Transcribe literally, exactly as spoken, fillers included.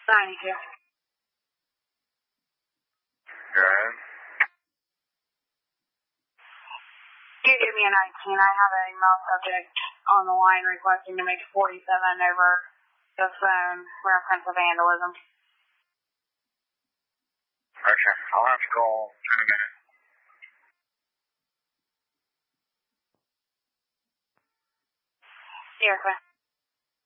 ninety-two. Good. You give me a nineteen. I have a male subject on the line requesting to make forty-seven over the phone reference of vandalism. Okay, I'll have to call in a minute. Erica.